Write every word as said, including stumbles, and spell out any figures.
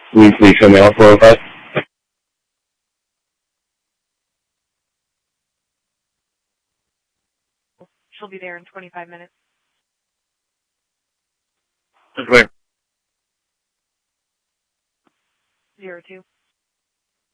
Weekly female four oh five. She'll be there in twenty-five minutes. Where? Zero two.